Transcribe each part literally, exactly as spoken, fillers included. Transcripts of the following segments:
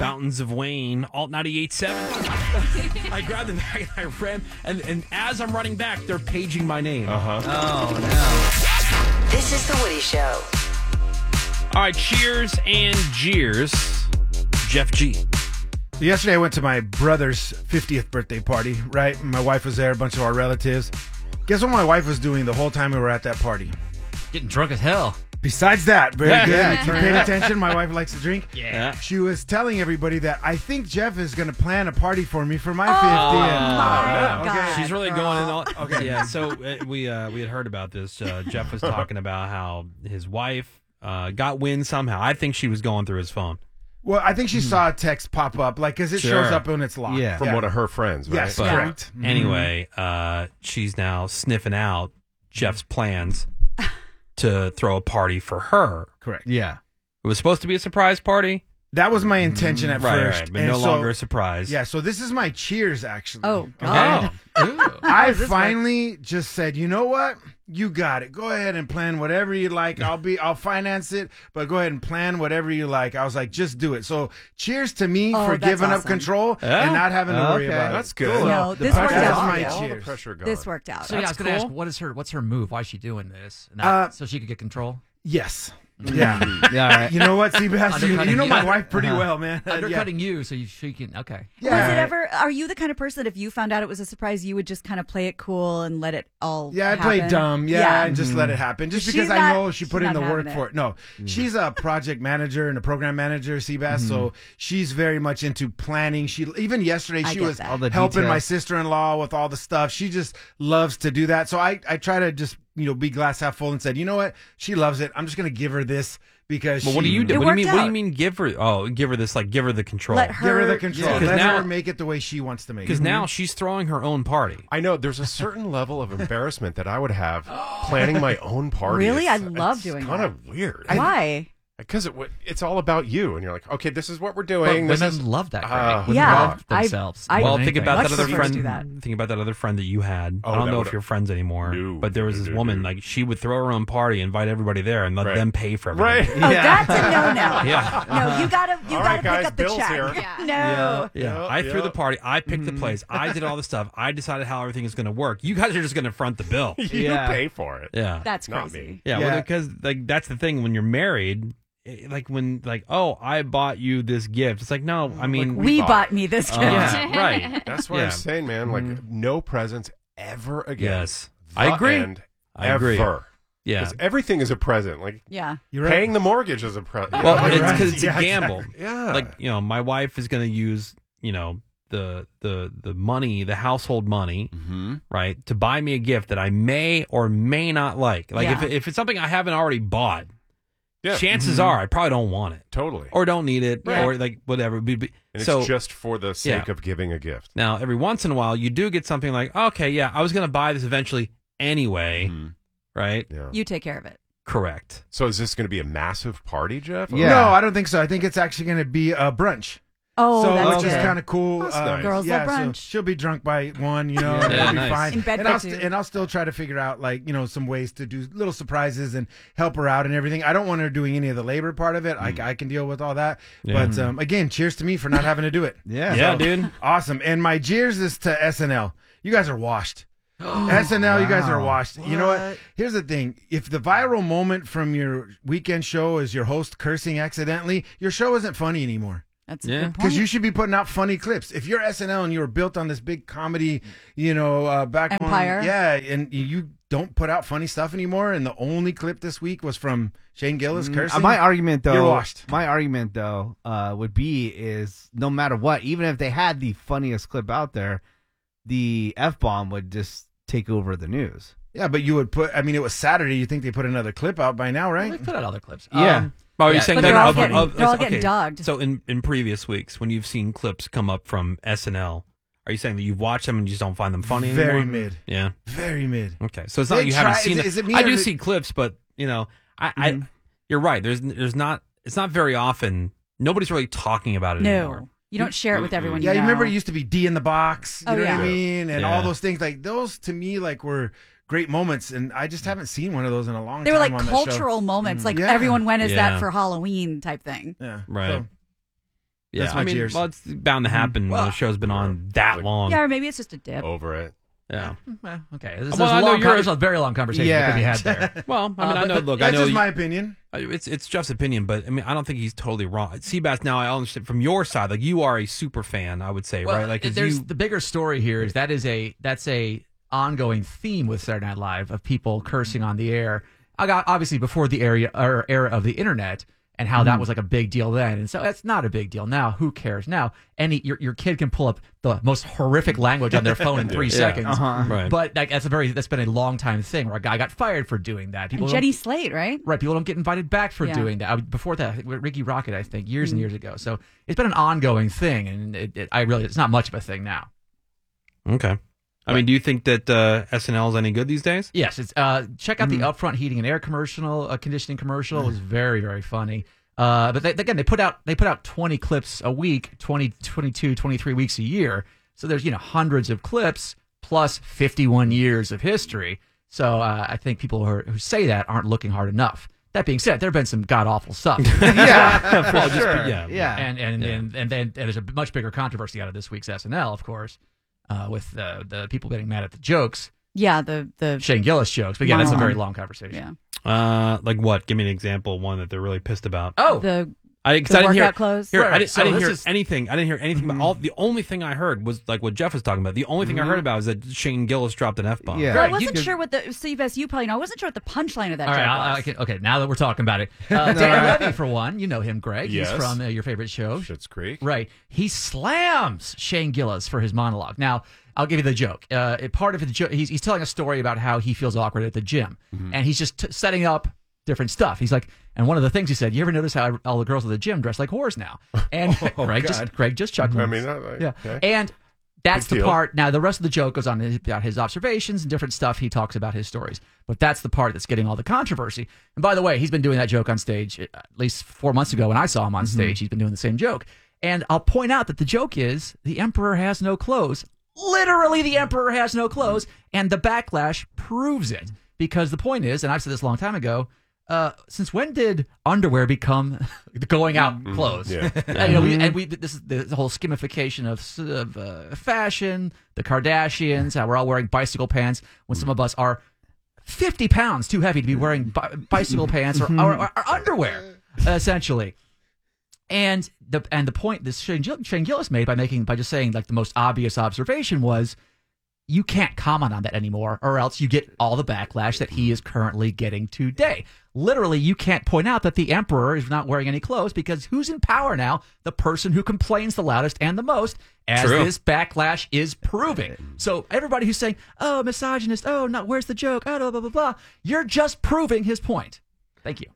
Fountains of Wayne, Alt ninety-eight point seven. I grabbed the bag and I ran, and, and as I'm running back, they're paging my name. Uh-huh. Oh, no. This is The Woody Show. All right, cheers and jeers. Jeff G. So yesterday I went to my brother's fiftieth birthday party, right? My wife was there, a bunch of our relatives. Guess what my wife was doing the whole time we were at that party? Getting drunk as hell. Besides that, very Yeah. good. Yeah. If you paid attention, my wife likes to drink. Yeah. She was telling everybody that I think Jeff is going to plan a party for me for my Oh, fiftieth. my Okay. God. She's really girl. going in all. Okay. Yeah. So uh, we uh, we had heard about this. Uh, Jeff was talking about how his wife uh, got wind somehow. I think she was going through his phone. Well, I think she saw a text pop up, like, because it Sure. shows up when it's locked. Yeah. From one of her friends, right? Yes, But correct. anyway, uh, she's now sniffing out Jeff's plans to throw a party for her. Correct. Yeah. It was supposed to be a surprise party. That was my intention at Right, first. right, but and no so- longer a surprise. Yeah, so this is my cheers, actually. Oh, Oh. I finally just said, you know what? You got it. Go ahead and plan whatever you like. I'll be, I'll finance it, but go ahead and plan whatever you like. I was like, just do it. So, cheers to me Oh, for that's giving up awesome. control Yeah. and not having to worry Okay. about it. That's good. No, The this worked pressure- out. That's my All the cheers. pressure gone. This worked out. So yeah, I was going to cool. ask, what is her? What's her move? Why is she doing this? Not, Uh, so she could get control. Yes. Yeah. Yeah, all right. You know what, Seabass? You, Undercutting you know you. my wife pretty Uh-huh. well, man. Yeah. Undercutting you, so you, she can. Okay. Yeah. Was it ever? Are you the kind of person that if you found out it was a surprise, you would just kind of play it cool and let it all? Yeah, I'd play happen? dumb. Yeah, Yeah. and just let it happen. Just She's because I not- know she put she's in the not work having for it. it. No, she's a project manager and a program manager, Seabass. So she's very much into planning. She even yesterday I she get was that. All the helping my details. sister-in-law with all the stuff. She just loves to do that. So I I try to just you know be glass half full and said, you know what, she loves it. I'm just gonna give her this because. But what do she- you do? It What do you mean? worked What do you out. mean? Give her? Oh, give her this. Like, give her the control. Let Give her her the control. Yeah, 'cause Let now- her make it the way she wants to make it. Because now she's throwing her own party. I know there's a certain level of embarrassment that I would have planning my own party. Really? It's- I love it's doing kind that. of weird. Why? Because it, w- it's all about you, and you're like, okay, this is what we're But doing. This women is love that. Greg. Uh, Women Yeah, love I- themselves. I- Well, Anything. think about Much that other prefer to friend. do that. Think about that other friend that you had. Oh, I don't that know if would've- you're friends anymore, No. but there was this woman. Like she would throw her own party, invite everybody there, and let Right. them pay for Right. everything. Oh, that's a no no. Yeah. No, you gotta you All gotta right, pick guys, up the Bill's check. here. No. Yeah, Yeah, I threw yeah. the party. I picked the place. I did all the stuff. I decided how everything is going to work. You guys are just going to front the bill. you Yeah. pay for it. Yeah, That's Not crazy. me. yeah. Yeah. Well, because like that's the thing when you're married. eh, Like when like oh I bought you this gift. It's like no, I mean We bought bought it. me this gift. yeah, right. That's what Yeah. I'm saying, man. Like, no presents ever again. Yes, The I agree. end, I agree. Ever. Yeah. Because everything is a present. Like, Yeah. You're right. paying the mortgage is a present. Well, Right. it's because it's a Yeah, gamble. yeah. Like you know, my wife is going to use you know the the the money, the household money, Mm-hmm. right, to buy me a gift that I may or may not like. Like if Yeah. it, if it's something I haven't already bought, Yeah. chances are I probably don't want it Totally. or don't need it Right. or like whatever. Be- be- And so it's just for the sake Yeah. of giving a gift. now every once in a while you do get something like okay, yeah, I was going to buy this eventually anyway, Mhm. right? Yeah. You take care of it. Correct. So is this going to be a massive party, Jeff? Yeah. No, I don't think so. I think it's actually going to be a brunch. Oh, so that's which is good. kind of cool. That's Um, nice. Girls yeah, love brunch. So she'll be drunk by one, you know, Yeah, and it'll be nice. fine. In bed and by I'll two. st- and I'll still try to figure out like you know some ways to do little surprises and help her out and everything. I don't want her doing any of the labor part of it. Mm. I, I can deal with all that. Yeah. But um, again, cheers to me for not having to do it. Yeah. Yeah, So, dude. Awesome. And my cheers is to S N L. You guys are washed. S N L, you guys are Wow. washed. You know what? Here's the thing. If the viral moment from your weekend show is your host cursing accidentally, your show isn't funny anymore. That's Yeah. a good Because point. you should be putting out funny clips. If you're S N L and you were built on this big comedy, you know, uh, backbone, Empire. yeah, and you don't put out funny stuff anymore, and the only clip this week was from Shane Gillis Uh, cursing. my argument though, You're washed. my argument though, uh, would be is no matter what, even if they had the funniest clip out there, the F bomb would just take over the news. Yeah, but you would put. I mean, it was Saturday. You think they put another clip out by now, Well, right? they put out other clips. Yeah. Um, Oh, you're Yeah. saying But that they're all of- getting- of- they're all okay. getting dogged. So in, in previous weeks, when you've seen clips come up from S N L, are you saying that you've watched them and you just don't find them funny Very anymore? mid. Yeah. Very mid. Okay. So it's not They that you haven't try- seen is them. it- is it me I or do the- see clips, but you know, I, I you're right. There's there's not it's not very often. Nobody's really talking about it anymore. No. You don't share it with everyone Yeah, you you know. remember it used to be D in the box. You Oh, know yeah. what I mean? And Yeah. all those things. Like those to me, like were great moments, and I just haven't seen one of those in a long They were time. like on that show. cultural moments. Like Yeah. everyone went as Yeah. that for Halloween type thing. Yeah. Right. So, Yeah, That's I my mean, cheers. well, it's bound to happen when the show's been on that long. Yeah, or maybe it's just a dip. Over it. Yeah. Eh, okay. There's, Well, there's I a know long you're- con- there's a very long conversation Yeah. that could be had there. Well, I mean, Uh, I know. but- Look, I That's know just you- my opinion. It's it's Jeff's opinion, but I mean, I don't think he's totally wrong. Seabass, now I understand from your side. Like you are a super fan, I would say, Well, right? Like 'cause there's you, the bigger story here is that is a that's a ongoing theme with Saturday Night Live of people cursing on the air. I got obviously before the era or era of the internet and how that was like a big deal then, and so it's not a big deal now. Who cares now? Any your your kid can pull up the most horrific language on their phone in three Yeah. seconds. Uh-huh. Right. But like that's a very that's been a long time thing where a guy got fired for doing that. People And don't- Jenny Slate, right? Right, people don't get invited back for Yeah. doing that. I, before that, I think, Ricky Rocket, I think, years and years ago. So it's been an ongoing thing, and it, it, I really, it's not much of a thing now. okay. I mean, do you think that uh, S N L is any good these days? Yes, it's uh, check out the upfront heating and air commercial, uh, conditioning commercial. It was very, very funny. Uh, but they, again, they put out they put out twenty clips a week, twenty, twenty-two, twenty-three weeks a year. So there's you know hundreds of clips plus fifty-one years of history. So uh, I think people who, are, who say that aren't looking hard enough. That being said, there have been some god awful stuff. Yeah, for Well, just- sure. yeah. yeah. and and, Yeah. and and then and there's a much bigger controversy out of this week's S N L, of course, uh, with uh, the people getting mad at the jokes, Yeah, the the Shane Gillis jokes. But again, that's a very Monologue. long conversation. yeah Uh, like what? Give me an example. One that they're really pissed about. Oh, the I, 'cause the I didn't hear. workout clothes. Here, Right, I didn't, so I didn't this hear is- anything. I didn't hear anything about all. The only thing I heard was like what Jeff was talking about. The only thing I heard about was that Shane Gillis dropped an f bomb. Yeah. Well, I Right, wasn't you- sure what the Steve S. You probably know. I wasn't sure what the punchline of that all right. joke I, I was. can, okay, now that we're talking about it, uh, Dan Levy, for one, you know him, Greg. Yes. He's from uh, your favorite show, Schitt's Creek. right? He slams Shane Gillis for his monologue. Now, I'll give you the joke. Uh, it- part of the joke, he's, he's telling a story about how he feels awkward at the gym, and he's just t- setting up different stuff. He's like, and one of the things he said, you ever notice how all the girls at the gym dress like whores now? And Greg just Greg just chuckled. I mean, that- yeah, okay. and that's Big the deal. part. Now, the rest of the joke goes on his- about his observations and different stuff. He talks about his stories, but that's the part that's getting all the controversy. And by the way, he's been doing that joke on stage at least four months ago when I saw him on stage. He's been doing the same joke. And I'll point out that the joke is the emperor has no clothes. Literally, the emperor has no clothes, and the backlash proves it. Because the point is, and I've said this a long time ago, uh, since when did underwear become the going out clothes? Yeah. And, you know, we, and we this is the, the whole skimification of, s- of uh, fashion, the Kardashians, how we're all wearing bicycle pants when some of us are fifty pounds too heavy to be wearing bi- bicycle pants or, or, or, or underwear, essentially. And the and the point this Shane, Gill- Shane Gillis made by making by just saying like the most obvious observation was you can't comment on that anymore, or else you get all the backlash that he is currently getting today. Literally, you can't point out that the emperor is not wearing any clothes because who's in power now? The person who complains the loudest and the most, as True. this backlash is proving. So everybody who's saying, "Oh, misogynist," "Oh, not where's the joke?" "Oh, blah blah blah blah," you're just proving his point. Thank you.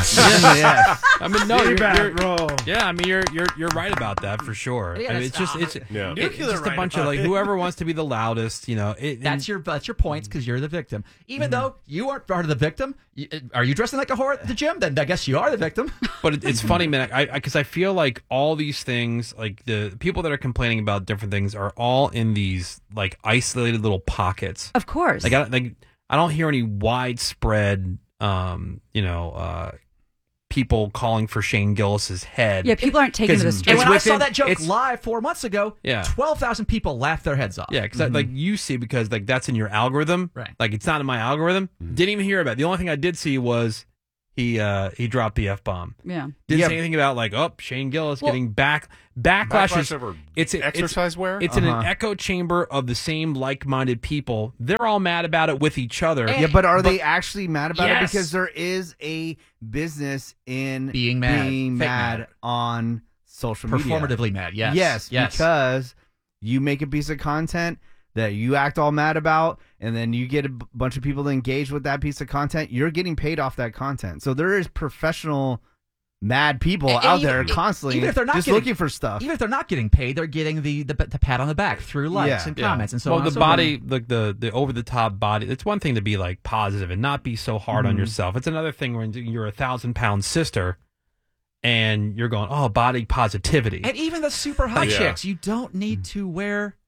yes. I mean, no, you're, Feedback, you're- bro. yeah. I mean, you're you're you're right about that for sure. Yeah, I mean, it's it's just not- it's Yeah. it- it's Nuclear just a right bunch of about like it. whoever wants to be the loudest. You know, it, That's your that's your points because you're the victim. Even though you aren't part of the victim, you, are you dressing like a whore at the gym? Then I guess you are the victim. But it, it's funny, man. I because I, feel like all these things, like the people that are complaining about different things, are all in these like isolated little pockets. Of course. Like I don't, like I don't hear any widespread, um, you know, uh, people calling for Shane Gillis's head. yeah, people aren't taking to the Because- street. And when I saw within- that joke it's- live four months ago, Yeah. twelve thousand people laughed their heads off. Yeah, because like you see, because like that's in your algorithm. Right. Like it's not in my algorithm. Didn't even hear about it. The only thing I did see was he uh he dropped the f bomb. yeah. Didn't Yeah. say anything about like oh Shane Gillis Well- getting back backlash. Backlash is, over it's a- exercise it's, wear? It's in Uh-huh. an echo chamber of the same like-minded people. They're all mad about it with each other. And- Yeah, but are they actually mad about Yes. it? Because there is a business in Being mad. being Fake mad, mad. on social media. Performatively mad. Yes. Yes, Yes. because you make a piece of content that you act all mad about, and then you get a b- bunch of people to engage with that piece of content. You're getting paid off that content. So there is professional mad people And- and out even- there constantly even if they're not just getting- looking for stuff. Even if they're not getting paid, they're getting the the, the pat on the back through likes Yeah. and Yeah. comments and so well, on. the and so body, forth. like the the over the top body. It's one thing to be like positive and not be so hard on yourself. It's another thing when you're a thousand pound sister and you're going, oh, body positivity. And even the super hot Yeah. chicks, you don't need to wear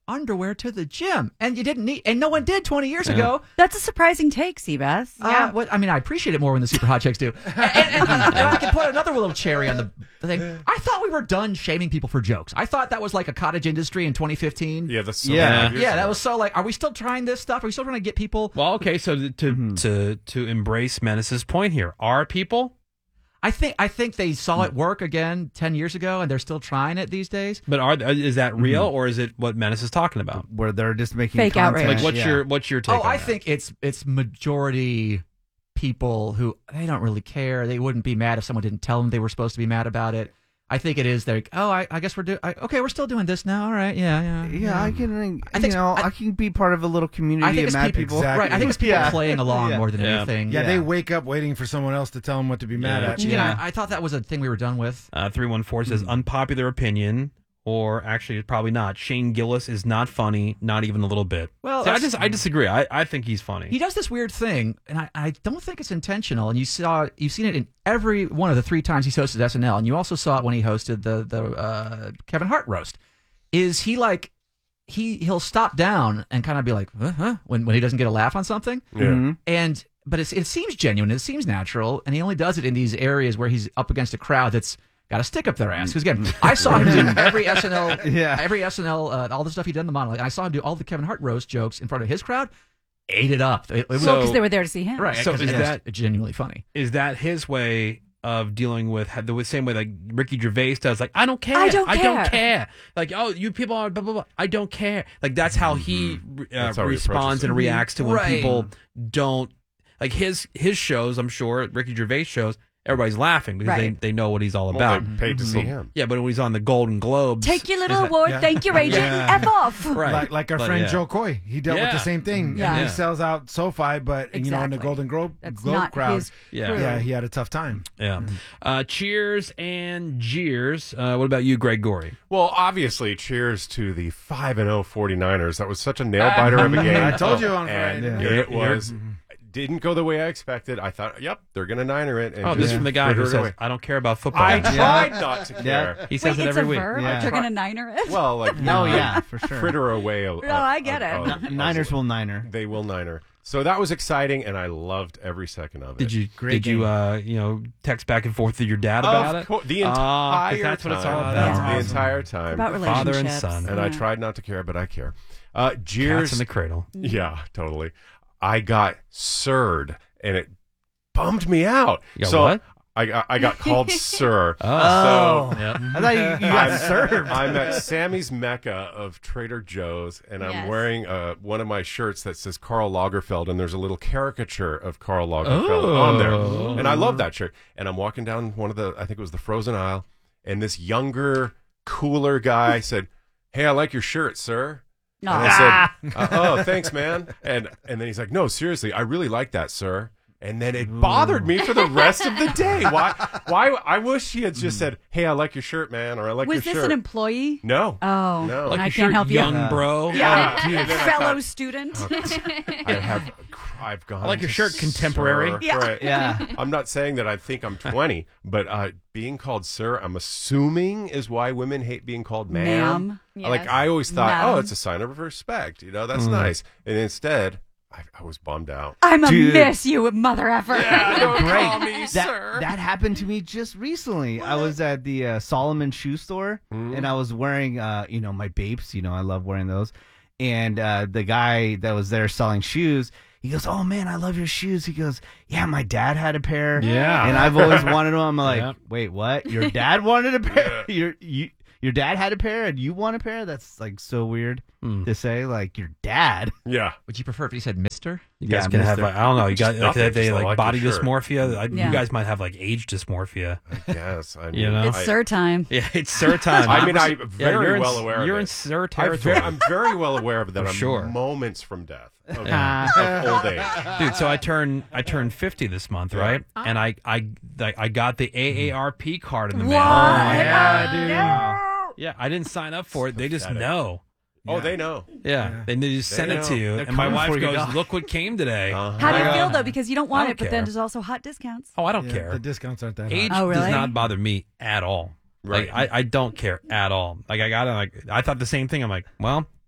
underwear to the gym, and you didn't need, and no one did twenty years ago. That's a surprising take, Seabass. Yeah, what, I mean, I appreciate it more when the super hot chicks do. And, and, and, and I can put another little cherry on the, the thing. I thought we were done shaming people for jokes. I thought that was like a cottage industry in twenty fifteen. Yeah, that's so Yeah. five years Yeah, ago. that was so like, are we still trying this stuff? Are we still trying to get people? Well, okay, so to to Mm-hmm. to, to embrace Menace's point here, are people? I think I think they saw it work again ten years ago, and they're still trying it these days. But are is that real, or is it what Menace is talking about? Where they're just making Fake content. outrage. Like, what's Yeah. your what's your take? Oh, on I that? think it's it's majority people who they don't really care. They wouldn't be mad if someone didn't tell them they were supposed to be mad about it. I think it is like, oh, I, I guess we're doing. Okay, we're still doing this now. All right, yeah, yeah, Yeah, I can. I You think- know, I- I, can be part of a little community I think of it's mad people, people. Exactly. right? I think it's people Yeah. playing along Yeah. more than Yeah. anything. Yeah, Yeah. they wake up waiting for someone else to tell them what to be mad Yeah. at. You Yeah. know, I thought that was a thing we were done with. Uh, three one four says unpopular opinion, or actually probably not. Shane Gillis is not funny, not even a little bit. Well, See, I that's- just I disagree. I, I think he's funny. He does this weird thing, and I, I don't think it's intentional. And you saw you've seen it in every one of the three times he's hosted S N L, and you also saw it when he hosted the the uh, Kevin Hart roast. Is he like he he'll stop down and kind of be like, huh, huh, when when he doesn't get a laugh on something, Yeah. Mhm. and but it's, it seems genuine, it seems natural, and he only does it in these areas where he's up against a crowd that's got a stick up their ass. Because again, I saw him do every S N L, Yeah. every S N L, uh, all the stuff he did in the monologue, and I saw him do all the Kevin Hart roast jokes in front of his crowd. Ate it up. It, it was, So- Because they were there to see him. right. so 'cause is it was that- genuinely funny? Is that his way of dealing with the same way like Ricky Gervais does? Like, I don't care. I don't I don't care. care. Like, oh, you people are blah blah blah. I don't care. Like that's how he uh, That's how he responds approaches it. and reacts to when Right. people don't like his his shows. I'm sure Ricky Gervais shows. Everybody's laughing because Right. they, they know what he's all Well, about. they paid to see him. Yeah, but when he's on the Golden Globes, Take your little award. Thank you, agent. Yeah. F off. right? Like, like our But, friend yeah. Joe Coy, he dealt with Yeah. the same thing. Yeah. And Yeah. he sells out SoFi, but you know, in the Exactly. Golden Globe, That's Globe not crowd, his Yeah. crew. yeah, he had a tough time. Yeah. Uh, cheers and jeers. Uh, what about you, Greg Gorey? Well, obviously, cheers to the five and oh 49ers. That was such a nail biter of a game. I told you on and Friday. Yeah. it was didn't go the way I expected. I thought, yep, they're gonna niner it. And Oh, this just is from the guy who fritter it says, away. "I don't care about football." I tried not to care. He says Wait, it it's every a week. verb? Yeah. You're going to niner it? Well, like Oh, yeah, for sure. fritter away. A, No, I get it. N- Niners will niner. They will niner. So that was exciting, and I loved every second of it. Did you Great did you game. uh you know text back and forth with your dad about Of it? course, the Ah, 'cause entire that's what it's all time. about. The That's awesome. entire time. About Father and relationships. son. and I Yeah. tried not to care, but I care. Uh, Cats jeers. in the cradle. Yeah, totally. I got sirred, and it bummed me out. You got so what? I got I got called sir. Oh. So Yep. I thought you, you got I'm, served. I'm at Sammy's Mecca of Trader Joe's, and I'm Yes. wearing uh, one of my shirts that says Karl Lagerfeld, and there's a little caricature of Karl Lagerfeld Oh. on there, and I love that shirt. And I'm walking down one of the, I think it was the frozen aisle, and this younger, cooler guy said, "Hey, I like your shirt, sir." No. And I said, uh, "Oh, thanks, man." And and then he's like, "No, seriously, I really like that, sir." And then it bothered me for the rest of the day. Why? Why? I wish he had just said, "Hey, I like your shirt, man," or "I like Was your this shirt." an employee? no. Oh, No. and Like I your can't shirt, help you. young Yeah. bro. Yeah, Yeah, and then I fellow thought- student. I have. I've gone. I like your to shirt, contemporary. sir. Yeah. Right. Yeah. I'm not saying that I think I'm twenty, but uh, being called sir, I'm assuming is why women hate being called ma'am. Ma'am. Like Yes. I always thought, Ma'am. oh, it's a sign of respect. You know, that's nice. And instead, I, I was bummed out. I'm a Dude. miss you, mother effer. Great. that, that happened to me just recently. I was at the uh, Solomon shoe store, and I was wearing, uh, you know, my Bapes. You know, I love wearing those. And uh, the guy that was there selling shoes, he goes, "Oh man, I love your shoes." He goes, "Yeah, my dad had a pair. Yeah. and I've always wanted them." I'm like, Yep. "Wait, what? Your dad wanted a pair? Your you." Your dad had a pair and you want a pair? That's like so weird Hmm. to say. Like your dad. Yeah. Would you prefer if he said Mister? You guys Yeah, can have mister. like, I don't know. You got Just like nothing, they, they just like, like body your shirt. dysmorphia. I, Yeah. You guys might have like age dysmorphia. Yes. I mean, You know? It's I, sir time. Yeah, it's sir time. I mean, I'm Yeah, very you're in- well aware. You're of in it. sir I'm territory. very, I'm very well aware of that. For I'm sure. moments from death, of, Yeah. of old age. Dude, so I turned I turned fifty this month, right? And I I I I got the A A R P card in the mail. What? yeah, dude. Yeah, I didn't sign up for it. They just pathetic. know. Oh, they know. Yeah, they they just They send it know. to you, They're and my coming wife for you, goes, dog. "Look what came today." Uh-huh. How do you I, uh, feel though? Because you don't want I it, don't but then care. there's also hot discounts. Oh, I don't Yeah, care. The discounts aren't that Age high. Oh, really? does not bother me at all. Right. Like I, I don't care at all. Like I got to like I thought the same thing. I'm like, well,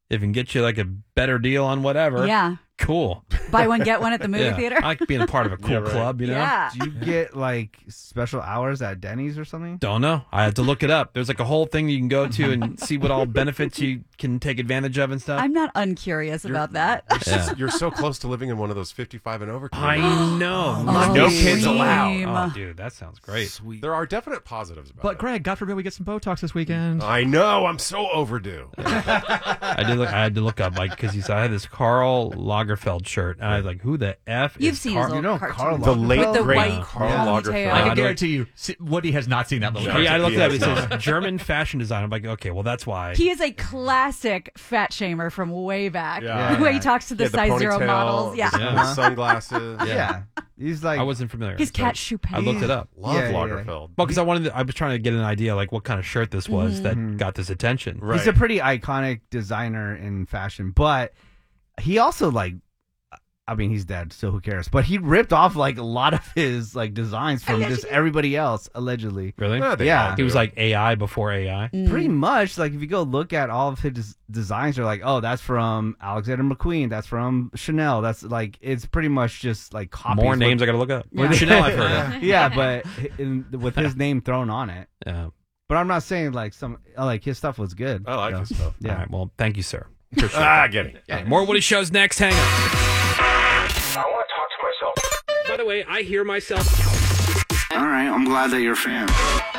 if it can get you like a better deal on whatever, Yeah. cool. Buy one, get one at the movie Yeah. theater. I like being a part of a cool Yeah, right. club, you know? Yeah. Do you get like special hours at Denny's or something? Don't know. I had to look it up. There's like a whole thing you can go to and see what all benefits you can take advantage of and stuff. I'm not uncurious about that. You're, so, you're so close to living in one of those fifty-five and over I communities. know. Oh, no kids allowed. dream. Oh, dude, that sounds great. Sweet. There are definite positives about But it. Greg, God forbid we get some Botox this weekend. I know. I'm so overdue. I did. Look, I had to look up like because he said I had this Karl Lagerfeld shirt, and I was like, "Who the f You've is seen Karl?" his You know, cartoon. Karl The late With the great white Karl ponytail. Lagerfeld. I I can don't- guarantee you, si- Woody has not seen that little No. shirt. Yeah, I looked it up. It Yes. says German fashion design. I'm like, okay, well, that's why. He is a classic fat shamer from way back. Yeah. The way he talks to the Yeah, the size zero ponytail, models. Yeah. the Yeah. sunglasses. Yeah. He's like I wasn't familiar. His so cat shoe I looked it up. Love Yeah, yeah, Lagerfeld. Well, because I wanted, to, I was trying to get an idea like what kind of shirt this was Mm-hmm. that got this attention. Right. he's a pretty iconic designer in fashion, but he also like I mean he's dead, so who cares? But he ripped off like a lot of his like designs from just everybody else, allegedly. Really? Yeah, they Yeah. all He was do. like A I before A I. Mm. Pretty much, like if you go look at all of his designs, you're like, oh, that's from Alexander McQueen, that's from Chanel, that's like it's pretty much just like copies. More with- names I got to look up. Yeah. Chanel, I've heard of. yeah, but in, with his name thrown on it. Yeah. But I'm not saying like some like his stuff was good. I like so, his stuff. Yeah. All right. Well, thank you, sir. Ah, get it. All right, more Woody shows next. Hang on. I want to talk to myself. By the way, I hear myself. All right, I'm glad that you're a fan.